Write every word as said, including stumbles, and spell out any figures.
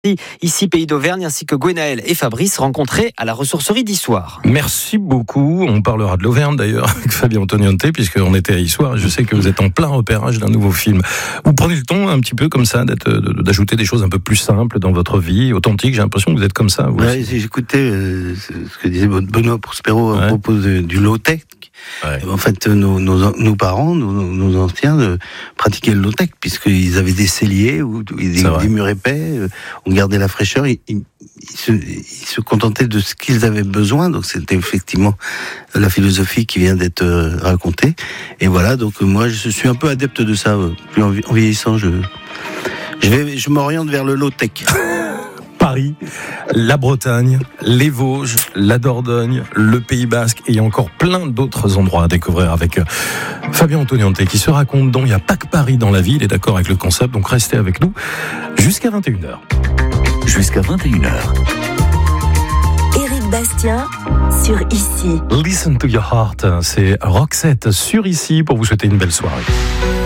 Ici, Pays d'Auvergne, ainsi que Gwenaël et Fabrice rencontrés à la ressourcerie d'Issoire. Merci beaucoup. On parlera de l'Auvergne d'ailleurs avec Fabien Antoniante, puisqu'on était à Issoire. Je sais que vous êtes en plein repérage d'un nouveau film. Vous prenez le ton un petit peu comme ça, d'être, d'ajouter des choses un peu plus simples dans votre vie, authentiques. J'ai l'impression que vous êtes comme ça. Vous ouais, j'écoutais euh, ce que disait Benoît Prospero à ouais. propos de, du low-tech. Ouais. En fait, nos, nos, nos parents, nos, nos anciens euh, pratiquaient le low-tech, puisqu'ils avaient des celliers ou des, des murs épais, euh, on gardait la fraîcheur, ils, ils, ils, se, ils se contentaient de ce qu'ils avaient besoin, donc c'était effectivement la philosophie qui vient d'être euh, racontée. Et voilà, donc euh, moi je suis un peu adepte de ça, euh, plus en, en vieillissant, je, je, vais, je m'oriente vers le low-tech. Paris, la Bretagne, les Vosges, la Dordogne, le Pays Basque et encore plein d'autres endroits à découvrir avec Fabien Antoniante qui se raconte dont il n'y a pas que Paris dans la vie, il est d'accord avec le concept, donc restez avec nous jusqu'à vingt et une heures. Jusqu'à vingt et une heures. Éric Bastien sur Ici. Listen to your heart, c'est Roxette sur Ici pour vous souhaiter une belle soirée.